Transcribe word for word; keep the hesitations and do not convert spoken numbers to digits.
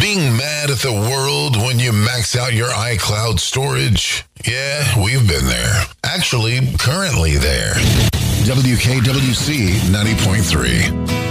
Being mad at the world when you max out your iCloud storage? Yeah, we've been there. Actually, currently there. W K W C ninety point three.